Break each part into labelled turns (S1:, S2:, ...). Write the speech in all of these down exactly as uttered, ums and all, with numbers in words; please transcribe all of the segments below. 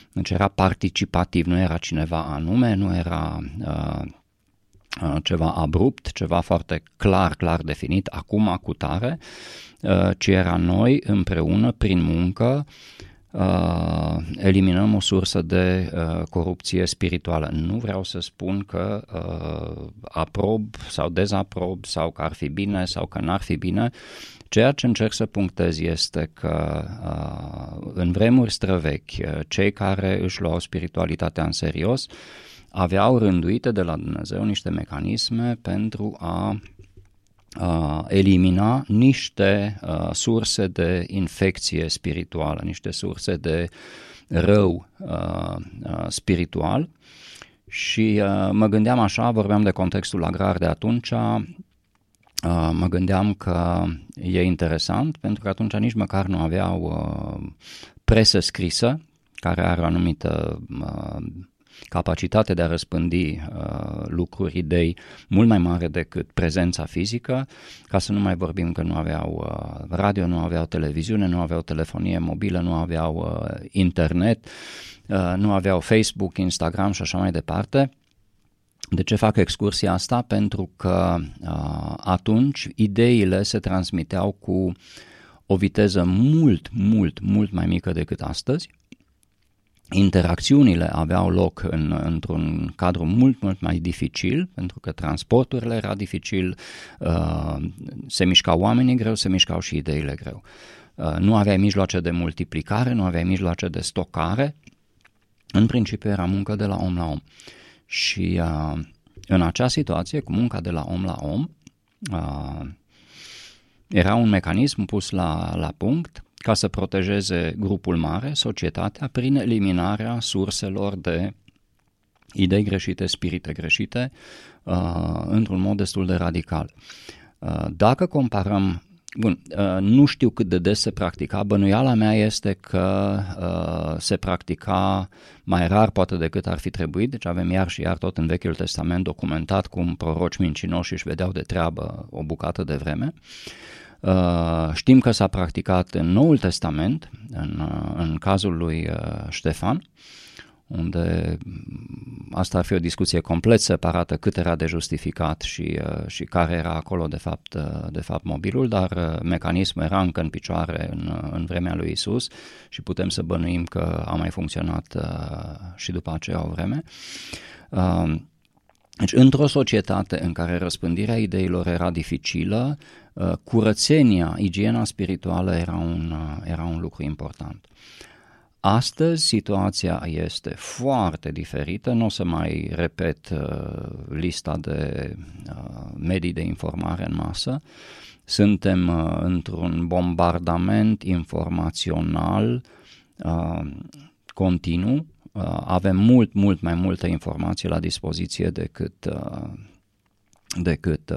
S1: Deci era participativ, nu era cineva anume, nu era uh, uh, ceva abrupt, ceva foarte clar, clar definit, acum cu tare, uh, ci era noi împreună, prin muncă, Uh, eliminăm o sursă de uh, corupție spirituală. Nu vreau să spun că uh, aprob sau dezaprob sau că ar fi bine sau că n-ar fi bine. Ceea ce încerc să punctez este că uh, în vremuri străvechi, cei care își luau spiritualitatea în serios aveau rânduite de la Dumnezeu niște mecanisme pentru a Uh, elimina niște uh, surse de infecție spirituală, niște surse de rău uh, uh, spiritual și uh, mă gândeam așa, vorbeam de contextul agrar de atunci, uh, mă gândeam că e interesant pentru că atunci nici măcar nu aveau uh, presă scrisă care are o anumită uh, capacitate de a răspândi uh, lucruri, idei mult mai mare decât prezența fizică, ca să nu mai vorbim că nu aveau uh, radio, nu aveau televiziune, nu aveau telefonie mobilă, nu aveau uh, internet, uh, nu aveau Facebook, Instagram și așa mai departe. De ce fac excursia asta? Pentru că uh, atunci ideile se transmiteau cu o viteză mult, mult, mult mai mică decât astăzi. Interacțiunile aveau loc în, într-un cadru mult, mult mai dificil, pentru că transporturile era dificil, uh, se mișcau oamenii greu, se mișcau și ideile greu. Uh, nu aveai mijloace de multiplicare, nu aveai mijloace de stocare, în principiu era muncă de la om la om. Și uh, în acea situație, cu munca de la om la om, uh, era un mecanism pus la, la punct ca să protejeze grupul mare, societatea, prin eliminarea surselor de idei greșite, spirite greșite, uh, într-un mod destul de radical. Uh, dacă comparăm, bun, uh, nu știu cât de des se practica, bănuiala mea este că uh, se practica mai rar poate decât ar fi trebuit, deci avem iar și iar tot în Vechiul Testament documentat cum proroci mincinoși își vedeau de treabă o bucată de vreme. Uh, știm că s-a practicat în Noul Testament, în, uh, în cazul lui uh, Ștefan, unde asta ar fi o discuție complet separată cât era de justificat și, uh, și care era acolo de fapt, uh, de fapt mobilul, dar uh, mecanismul era încă în picioare în, uh, în vremea lui Isus și putem să bănuim că a mai funcționat uh, și după aceea o vreme. Uh, Deci, într-o societate în care răspândirea ideilor era dificilă, curățenia, igiena spirituală era un, era un lucru important. Astăzi situația este foarte diferită, nu o să mai repet lista de medii de informare în masă, suntem într-un bombardament informațional continuu, avem mult, mult mai multă informație la dispoziție decât, decât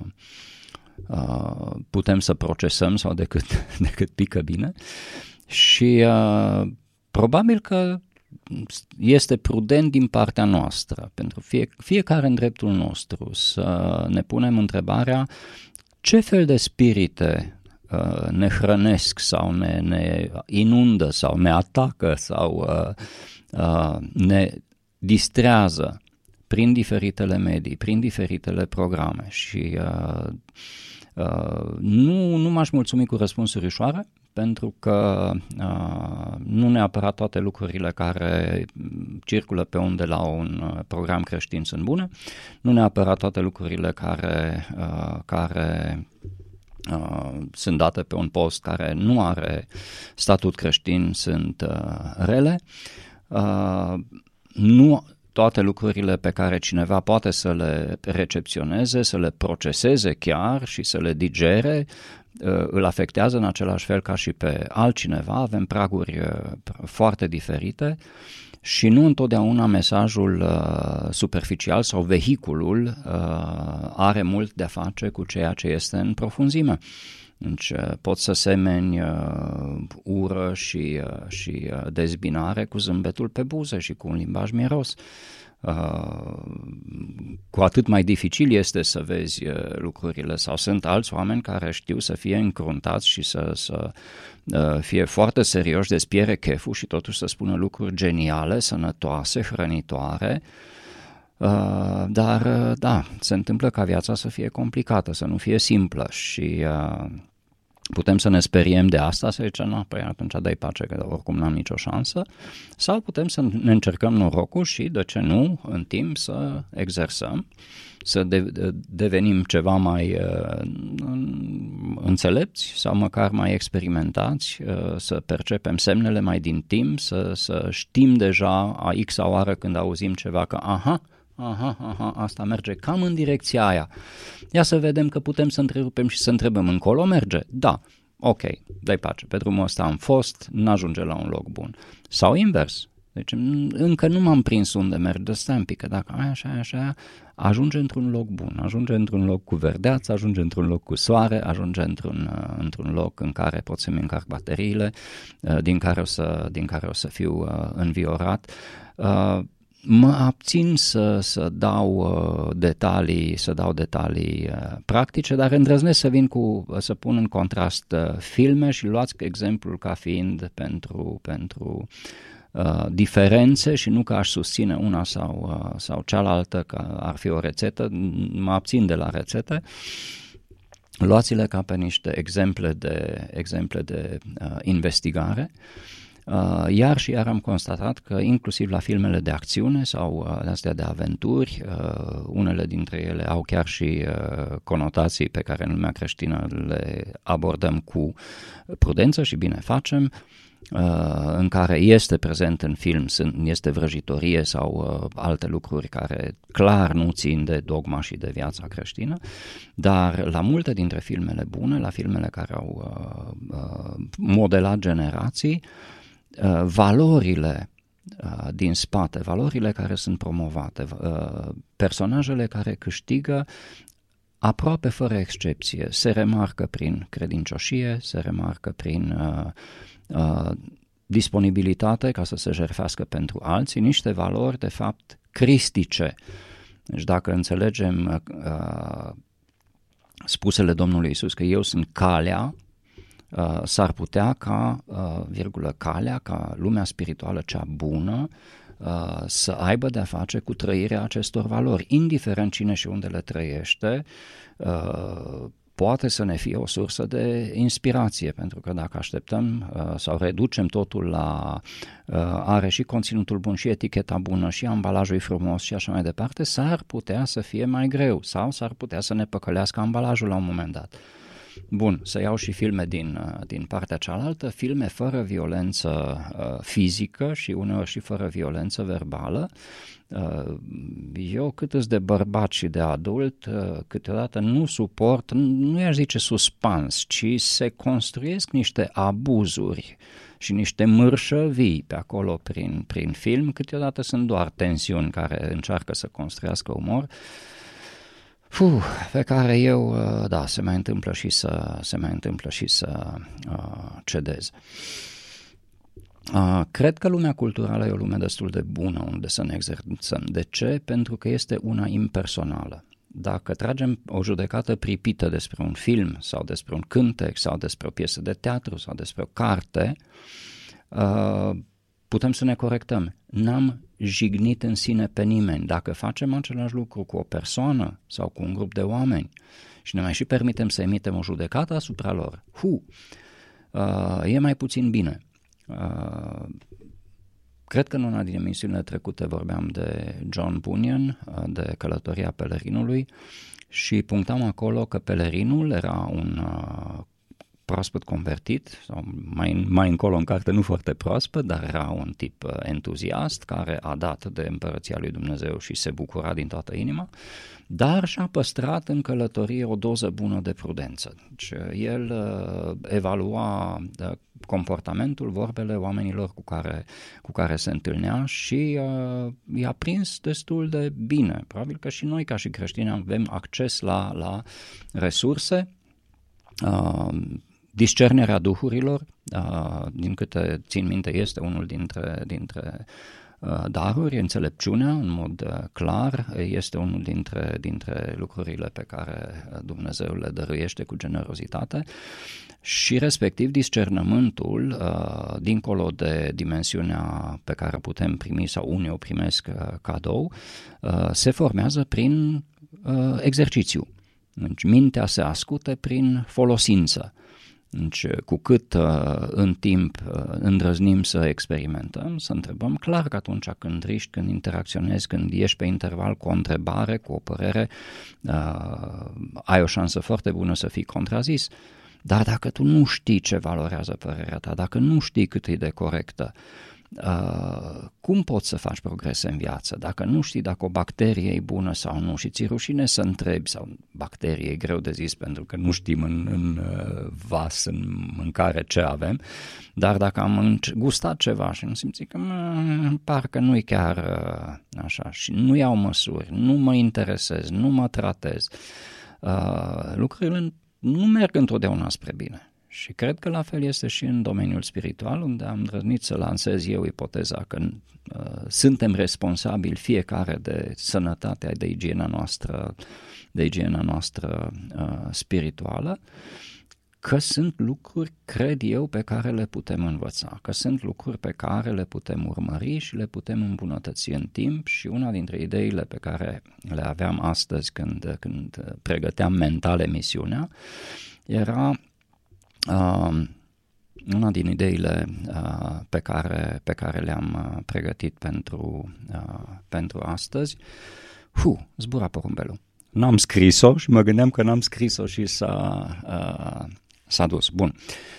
S1: putem să procesăm sau decât, decât pică bine și probabil că este prudent din partea noastră, pentru fie, fiecare în dreptul nostru, să ne punem întrebarea ce fel de spirite ne hrănesc sau ne, ne inundă sau ne atacă sau Uh, ne distrează prin diferitele medii, prin diferitele programe și uh, uh, nu, nu m-aș mulțumi cu răspunsuri ușoare, pentru că uh, nu neapărat toate lucrurile care circulă pe unde la un program creștin sunt bune, nu neapărat toate lucrurile care, uh, care uh, sunt date pe un post care nu are statut creștin sunt uh, rele. Uh, nu toate lucrurile pe care cineva poate să le recepționeze, să le proceseze chiar și să le digere, uh, îl afectează în același fel ca și pe altcineva. Avem praguri uh, foarte diferite și nu întotdeauna mesajul uh, superficial sau vehiculul uh, are mult de a face cu ceea ce este în profunzime. Deci poți să semeni uh, ură și, uh, și uh, dezbinare cu zâmbetul pe buze și cu un limbaj miros. Uh, cu atât mai dificil este să vezi uh, lucrurile, sau sunt alți oameni care știu să fie încruntați și să, să uh, fie foarte serioși, de spiere cheful și totuși să spună lucruri geniale, sănătoase, hrănitoare. Uh, dar uh, da, se întâmplă ca viața să fie complicată, să nu fie simplă și uh, putem să ne speriem de asta, să zicem, nu, păi atunci dai pace că oricum n-am nicio șansă, sau putem să ne încercăm norocul și, de ce nu, în timp să exersăm, să de, de, devenim ceva mai uh, înțelepți sau măcar mai experimentați, uh, să percepem semnele mai din timp, să, să știm deja a X-a oară când auzim ceva că aha, aha, aha, asta merge cam în direcția aia. Ia să vedem că putem să întrerupem și să întrebăm, încolo merge? Da, ok, dai pace, pe drumul ăsta am fost, n-ajunge la un loc bun. Sau invers, deci încă nu m-am prins unde merge, stai un pic, că dacă aia, așa, așa, ajunge într-un loc bun, ajunge într-un loc cu verdeață, ajunge într-un loc cu soare, ajunge într-un, într-un loc în care pot să-mi încarc bateriile, din care o să, din care o să fiu înviorat. Mă abțin să, să dau uh, detalii, să dau detalii uh, practice, dar îndrăznesc să vin cu, să pun în contrast uh, filme și luați exemplul ca fiind pentru, pentru uh, diferențe și nu că aș susține una sau, uh, sau cealaltă, că ar fi o rețetă, mă abțin de la rețete. Luați-le ca pe niște exemple de, exemple de uh, investigare. Uh, iar și iar am constatat că inclusiv la filmele de acțiune sau uh, astea de aventuri, uh, unele dintre ele au chiar și uh, conotații pe care în lumea creștină le abordăm cu prudență și bine facem, uh, în care este prezent în film, este vrăjitorie sau uh, alte lucruri care clar nu țin de dogma și de viața creștină, dar la multe dintre filmele bune, la filmele care au uh, uh, modelat generații, Uh, valorile uh, din spate, valorile care sunt promovate, uh, personajele care câștigă aproape fără excepție, se remarcă prin credincioșie, se remarcă prin uh, uh, disponibilitate ca să se jertfească pentru alții, niște valori de fapt cristice. Deci dacă înțelegem uh, spusele Domnului Iisus că eu sunt calea, Uh, s-ar putea ca, uh, virgulă, calea, ca lumea spirituală cea bună uh, să aibă de-a face cu trăirea acestor valori. Indiferent cine și unde le trăiește, uh, poate să ne fie o sursă de inspirație, pentru că dacă așteptăm uh, sau reducem totul la uh, are și conținutul bun și eticheta bună și ambalajul frumos și așa mai departe, s-ar putea să fie mai greu sau s-ar putea să ne păcălească ambalajul la un moment dat. Bun, să iau și filme din, din partea cealaltă, filme fără violență uh, fizică și uneori și fără violență verbală. Uh, eu cât de bărbat și de adult, uh, câteodată nu suport, nu i-aș zice suspans, ci se construiesc niște abuzuri și niște mărșăvii pe acolo prin, prin film, câteodată sunt doar tensiuni care încearcă să construiască umor. Fuh, pe care eu, da, se mai întâmplă și să, se mai întâmplă și să uh, cedez. Uh, cred că lumea culturală e o lume destul de bună unde să ne exercăm. De ce? Pentru că este una impersonală. Dacă tragem o judecată pripită despre un film sau despre un cântec sau despre o piesă de teatru sau despre o carte, uh, putem să ne corectăm. N-am jignit în sine pe nimeni. Dacă facem același lucru cu o persoană sau cu un grup de oameni și ne mai și permitem să emitem o judecată asupra lor, hu, uh, e mai puțin bine. Uh, cred că în una din emisiunile trecute vorbeam de John Bunyan, uh, de Călătoria pelerinului, și punctam acolo că pelerinul era un uh, proaspăt convertit, sau mai, mai încolo în carte nu foarte proaspăt, dar era un tip entuziast care a dat de împărăția lui Dumnezeu și se bucura din toată inima, dar și-a păstrat în călătorie o doză bună de prudență. Deci, el uh, evalua uh, comportamentul, vorbele oamenilor cu care, cu care se întâlnea și uh, i-a prins destul de bine. Probabil că și noi ca și creștini avem acces la, la resurse Uh, discernerea duhurilor, uh, din câte țin minte, este unul dintre, dintre uh, daruri, înțelepciunea, în mod uh, clar, este unul dintre, dintre lucrurile pe care Dumnezeu le dăruiește cu generozitate și respectiv discernământul, uh, dincolo de dimensiunea pe care putem primi sau unii o primesc uh, cadou, uh, se formează prin uh, exercițiu. Deci mintea se ascute prin folosință. Deci, cu cât uh, în timp uh, îndrăznim să experimentăm, să întrebăm, clar că atunci când riști, când interacționezi, când ieși pe interval cu o întrebare, cu o părere, uh, ai o șansă foarte bună să fii contrazis. Dar dacă tu nu știi ce valorează părerea ta, dacă nu știi cât e de corectă, Uh, cum poți să faci progrese în viață? Dacă nu știi dacă o bacterie e bună sau nu și ți-e rușine să întrebi, sau bacterie e greu de zis pentru că nu știm în, în vas, în mâncare ce avem, dar dacă am gustat ceva și nu simți că mă, parcă nu e chiar uh, așa și nu iau măsuri, nu mă interesez, nu mă tratez, uh, lucrurile nu merg întotdeauna spre bine. Și cred că la fel este și în domeniul spiritual, unde am îndrăznit să lansez eu ipoteza că uh, suntem responsabili fiecare de sănătatea, de igiena noastră, de igiena noastră uh, spirituală, că sunt lucruri, cred eu, pe care le putem învăța, că sunt lucruri pe care le putem urmări și le putem îmbunătăți în timp și una dintre ideile pe care le aveam astăzi când, când pregăteam mental emisiunea era Uh, una din ideile uh, pe, care, pe care le-am uh, pregătit pentru, uh, pentru astăzi. Hu, zbura porumbelul. N-am scris-o și mă gândeam că n-am scris-o și s-a, uh, s-a dus. Bun.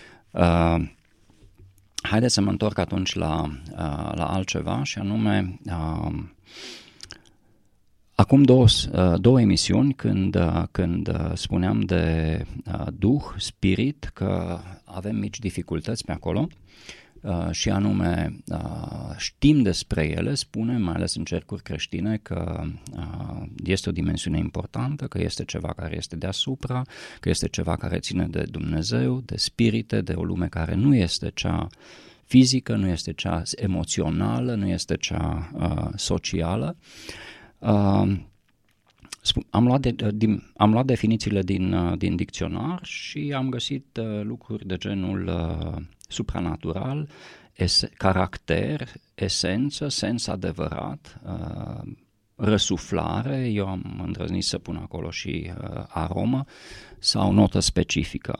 S1: Uh, haideți să mă întorc atunci la, uh, la altceva și anume... Uh, Acum două, două emisiuni, când, când spuneam de Duh, Spirit, că avem mici dificultăți pe acolo și anume știm despre ele, spunem, mai ales în cercuri creștine, că este o dimensiune importantă, că este ceva care este deasupra, că este ceva care ține de Dumnezeu, de spirite, de o lume care nu este cea fizică, nu este cea emoțională, nu este cea socială. Uh, am, luat de, din, am luat definițiile din, uh, din dicționar și am găsit uh, lucruri de genul uh, supranatural, es, caracter, esență, sens adevărat, uh, răsuflare, eu am îndrăznit să pun acolo și uh, aromă sau notă specifică.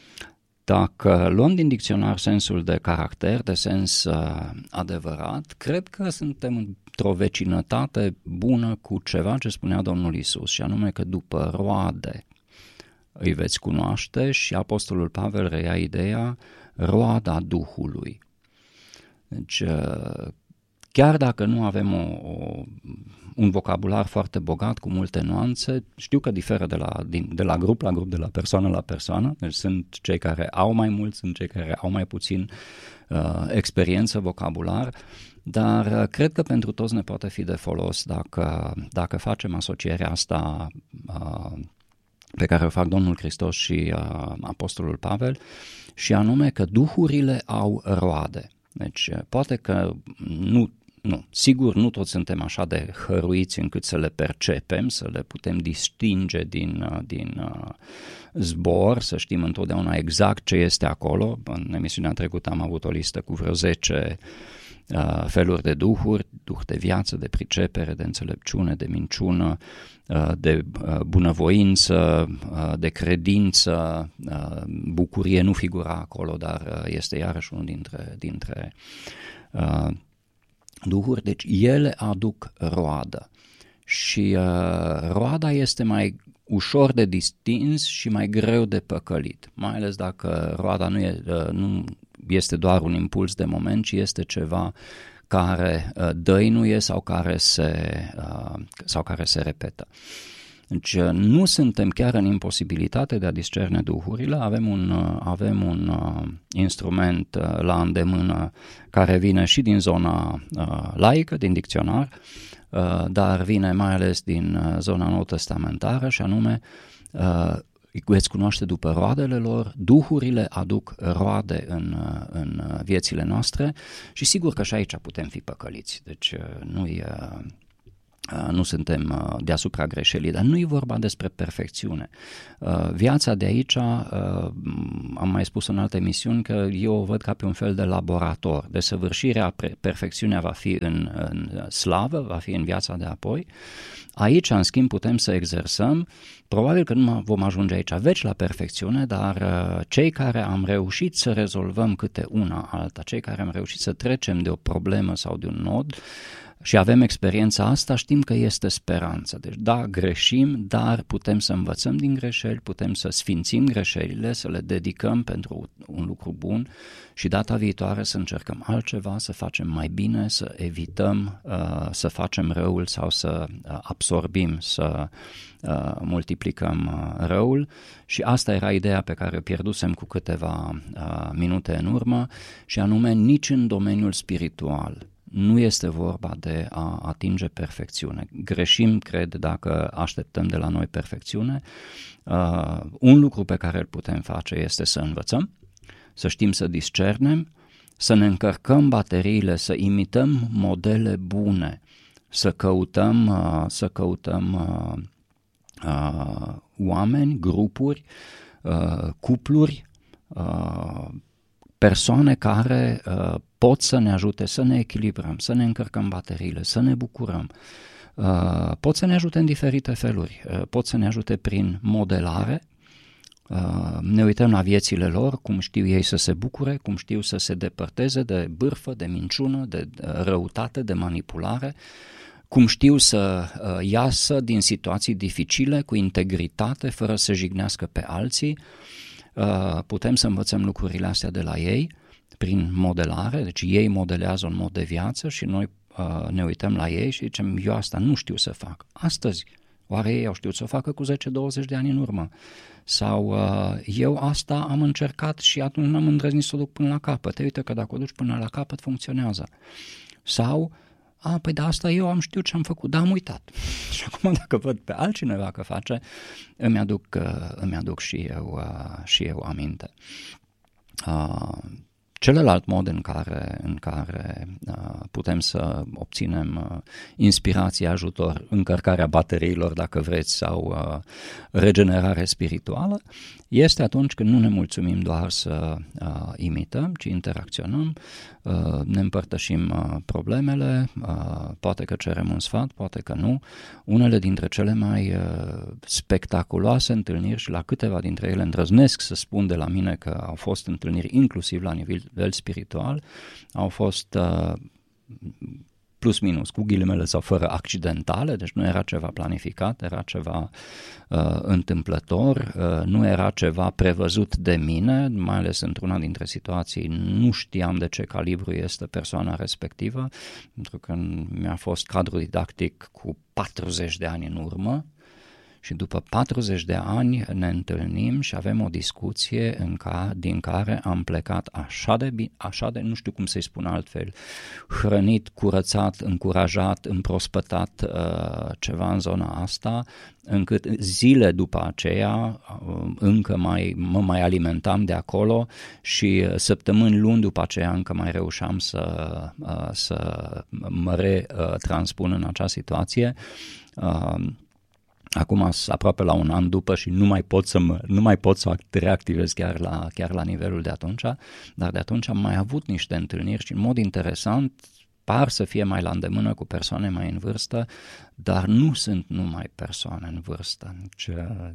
S1: Dacă luăm din dicționar sensul de caracter, de sens uh, adevărat, cred că suntem într-o vecinătate bună cu ceva ce spunea Domnul Iisus, și anume că după roade îi veți cunoaște, și Apostolul Pavel reia ideea roada Duhului. Deci, uh, chiar dacă nu avem o, o, un vocabular foarte bogat, cu multe nuanțe, știu că diferă de la, din, de la grup la grup, de la persoană la persoană, deci sunt cei care au mai mult, sunt cei care au mai puțin uh, experiență, vocabular, dar uh, cred că pentru toți ne poate fi de folos dacă, dacă facem asocierea asta uh, pe care o fac Domnul Hristos și uh, Apostolul Pavel, și anume că duhurile au roade. Deci poate că nu Nu, sigur nu toți suntem așa de hăruiți încât să le percepem, să le putem distinge din, din uh, zbor, să știm întotdeauna exact ce este acolo. În emisiunea trecută am avut o listă cu vreo zece uh, feluri de duhuri, duh de viață, de pricepere, de înțelepciune, de minciună, uh, de uh, bunăvoință, uh, de credință. Uh, bucurie nu figura acolo, dar uh, este iarăși unul dintre... dintre uh, duhuri, deci ele aduc roadă și uh, roada este mai ușor de distins și mai greu de păcălit, mai ales dacă roada nu, e, uh, nu este doar un impuls de moment, ci este ceva care uh, dăinuie sau care se, uh, sau care se repetă. Deci nu suntem chiar în imposibilitate de a discerne duhurile, avem un, avem un uh, instrument uh, la îndemână care vine și din zona uh, laică, din dicționar, uh, dar vine mai ales din uh, zona nou testamentară, și anume uh, îi veți cunoaște după roadele lor, duhurile aduc roade în, în viețile noastre și sigur că și aici putem fi păcăliți, deci nu-i... nu suntem deasupra greșelii, dar nu e vorba despre perfecțiune. Viața de aici, am mai spus în alte emisiuni că eu o văd ca pe un fel de laborator. Desăvârșirea, perfecțiunea va fi în, în slavă, va fi în viața de apoi. Aici, în schimb, putem să exersăm. Probabil că nu vom ajunge aici veci la perfecțiune, dar cei care am reușit să rezolvăm câte una alta, cei care am reușit să trecem de o problemă sau de un nod, și avem experiența asta, știm că este speranță. Deci da, greșim, dar putem să învățăm din greșeli, putem să sfințim greșelile, să le dedicăm pentru un lucru bun și data viitoare să încercăm altceva, să facem mai bine, să evităm uh, să facem răul sau să uh, absorbim, să uh, multiplicăm uh, răul. Și asta era ideea pe care o pierdusem cu câteva uh, minute în urmă, și anume nici în domeniul spiritual nu este vorba de a atinge perfecțiune. Greșim, cred, dacă așteptăm de la noi perfecțiune. Uh, un lucru pe care îl putem face este să învățăm, să știm să discernem, să ne încărcăm bateriile, să imităm modele bune, să căutăm, uh, să căutăm uh, uh, oameni, grupuri, uh, cupluri, uh, persoane care uh, pot să ne ajute să ne echilibrăm, să ne încărcăm bateriile, să ne bucurăm. Uh, pot să ne ajute în diferite feluri. Uh, pot să ne ajute prin modelare. Uh, ne uităm la viețile lor, cum știu ei să se bucure, cum știu să se depărteze de bârfă, de minciună, de răutate, de manipulare, cum știu să uh, iasă din situații dificile cu integritate, fără să jignească pe alții. Uh, putem să învățăm lucrurile astea de la ei prin modelare, deci ei modelează un mod de viață și noi uh, ne uităm la ei și zicem, eu asta nu știu să fac. Astăzi, oare ei au știut să o facă cu zece douăzeci de ani în urmă? Sau uh, eu asta am încercat și atunci n-am îndrăznit să o duc până la capăt. Uite că dacă o duci până la capăt, funcționează. Sau, a, păi de asta eu am știut ce am făcut, dar am uitat. Și acum dacă văd pe altcineva că face, îmi aduc, uh, îmi aduc și, eu, uh, și eu aminte. Uh, Celălalt mod în care, în care uh, putem să obținem uh, inspirație, ajutor, încărcarea bateriilor, dacă vreți, sau uh, regenerare spirituală, este atunci când nu ne mulțumim doar să uh, imităm, ci interacționăm, uh, ne împărtășim uh, problemele, uh, poate că cerem un sfat, poate că nu. Unele dintre cele mai uh, spectaculoase întâlniri, și la câteva dintre ele îndrăznesc să spun de la mine că au fost întâlniri inclusiv la nivel spiritual, au fost uh, plus minus, cu ghilimele sau fără accidentale, deci nu era ceva planificat, era ceva uh, întâmplător, uh, nu era ceva prevăzut de mine, mai ales într-una dintre situații nu știam de ce calibru este persoana respectivă, pentru că mi-a fost cadru didactic cu patruzeci de ani în urmă. Și după patruzeci de ani ne întâlnim și avem o discuție în ca, din care am plecat așa de, bine, așa de, nu știu cum să-i spun altfel, hrănit, curățat, încurajat, împrospătat uh, ceva în zona asta, încât zile după aceea uh, încă mai, mă mai alimentam de acolo și săptămâni luni după aceea încă mai reușeam să, uh, să mă retranspun în acea situație. Uh, Acum aproape la un an după și nu mai pot să, mă, nu mai pot să reactivez chiar la, chiar la nivelul de atunci, dar de atunci am mai avut niște întâlniri și în mod interesant par să fie mai la îndemână cu persoane mai în vârstă, dar nu sunt numai persoane în vârstă. Deci,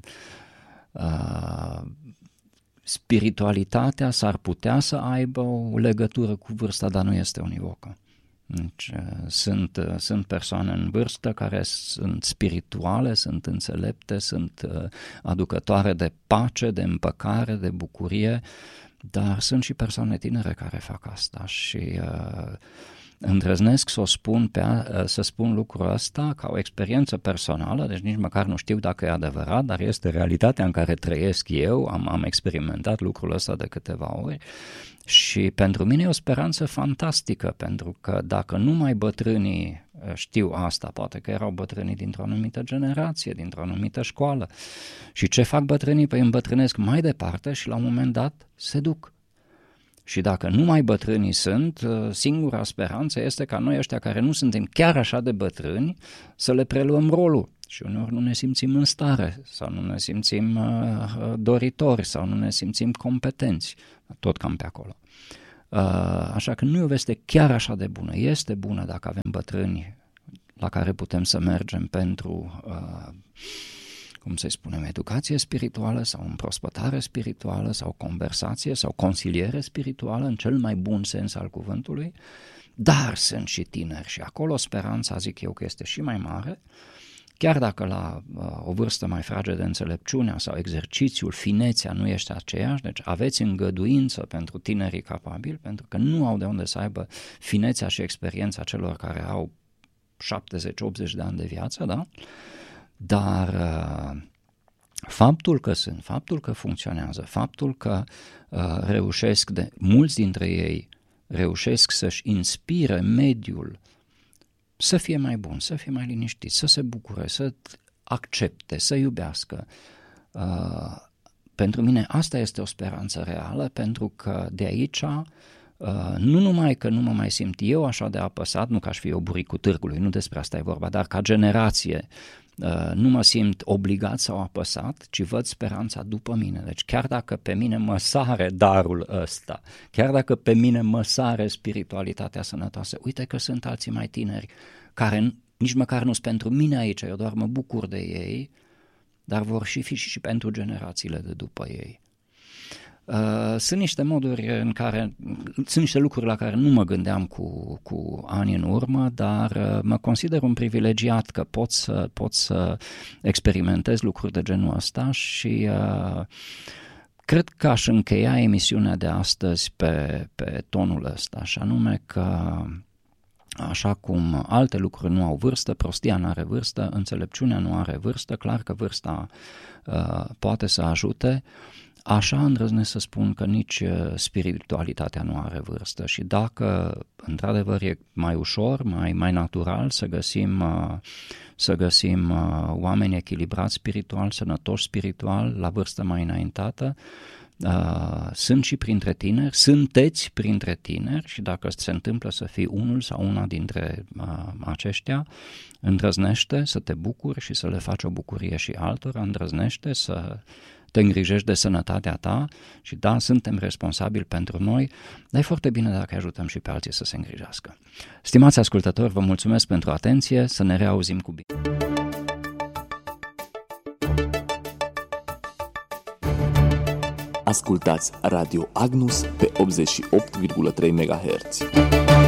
S1: uh, spiritualitatea s-ar putea să aibă o legătură cu vârsta, dar nu este univocă. Deci, sunt, sunt persoane în vârstă care sunt spirituale, sunt înțelepte, sunt aducătoare de pace, de împăcare, de bucurie, dar sunt și persoane tinere care fac asta și uh, îndrăznesc să, o spun pe a, să spun lucrul ăsta ca o experiență personală, deci nici măcar nu știu dacă e adevărat, dar este realitatea în care trăiesc eu, am, am experimentat lucrul ăsta de câteva ori. Și pentru mine e o speranță fantastică, pentru că dacă numai bătrânii știu asta, poate că erau bătrânii dintr-o anumită generație, dintr-o anumită școală. Și ce fac bătrânii? Păi îmbătrânesc mai departe și la un moment dat se duc. Și dacă nu mai bătrânii sunt, singura speranță este ca noi ăștia care nu suntem chiar așa de bătrâni să le preluăm rolul. Și uneori nu ne simțim în stare sau nu ne simțim uh, doritori sau nu ne simțim competenți, tot cam pe acolo. Uh, așa că nu e o veste chiar așa de bună. Este bună dacă avem bătrâni la care putem să mergem pentru, uh, cum să-i spunem, educație spirituală sau împrospătare spirituală sau conversație sau consiliere spirituală în cel mai bun sens al cuvântului, dar sunt și tineri și acolo speranța, zic eu, că este și mai mare. Chiar dacă la uh, o vârstă mai fragedă înțelepciunea sau exercițiul, finețea nu este aceeași, deci aveți îngăduință pentru tinerii capabili, pentru că nu au de unde să aibă finețea și experiența celor care au șaptezeci optzeci de ani de viață, da? Dar uh, faptul că sunt, faptul că funcționează, faptul că uh, reușesc, de mulți dintre ei reușesc să-și inspire mediul să fie mai bun, să fie mai liniștit, să se bucure, să accepte, să iubească. Uh, pentru mine asta este o speranță reală, pentru că de aici uh, nu numai că nu mă mai simt eu așa de apăsat, nu că aș fi eu buricul târgului, nu despre asta e vorba, dar ca generație uh, nu mă simt obligat sau apăsat, ci văd speranța după mine. Deci chiar dacă pe mine mă sare darul ăsta, chiar dacă pe mine mă sare spiritualitatea sănătoasă, uite că sunt alții mai tineri care nici măcar nu sunt pentru mine aici, eu doar mă bucur de ei, dar vor și fi și pentru generațiile de după ei. Uh, sunt niște moduri în care, sunt niște lucruri la care nu mă gândeam cu, cu ani în urmă, dar uh, mă consider un privilegiat că pot să, pot să experimentez lucruri de genul ăsta și uh, cred că aș încheia emisiunea de astăzi pe, pe tonul ăsta, și anume că așa cum alte lucruri nu au vârstă, prostia nu are vârstă, înțelepciunea nu are vârstă, clar că vârsta uh, poate să ajute, așa îndrăznesc să spun că nici spiritualitatea nu are vârstă și dacă într-adevăr e mai ușor, mai, mai natural să găsim, uh, să găsim uh, oameni echilibrați spiritual, sănătoși spiritual, la vârstă mai înaintată, Uh, sunt și printre tineri, sunteți printre tineri și dacă se întâmplă să fii unul sau una dintre uh, aceștia, îndrăznește să te bucuri și să le faci o bucurie și altora, îndrăznește să te îngrijești de sănătatea ta și da, suntem responsabili pentru noi, dar e foarte bine dacă ajutăm și pe alții să se îngrijească. Stimați ascultători, vă mulțumesc pentru atenție, să ne reauzim cu bine.
S2: Ascultați Radio Agnus pe optzeci și opt virgulă trei megahertz.